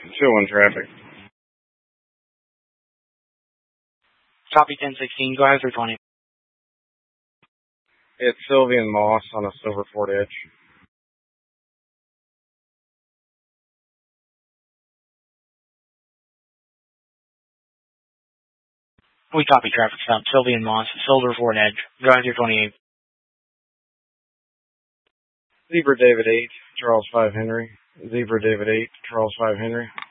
2-1 traffic. Copy 1016, go ahead 320. It's Sylvia and Moss on a silver Ford Edge. We copy traffic stop, Sylvia and Moss, Silver Ford Edge. Go ahead 28. Zebra David 8, Charles 5 Henry. Zebra David 8, Charles 5 Henry.